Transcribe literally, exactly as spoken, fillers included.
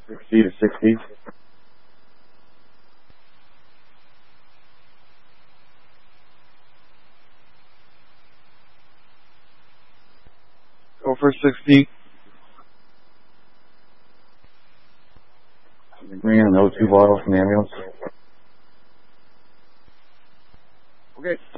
sixty to sixty. Go for sixty. Bring in those two bottles from the ambulance. Okay.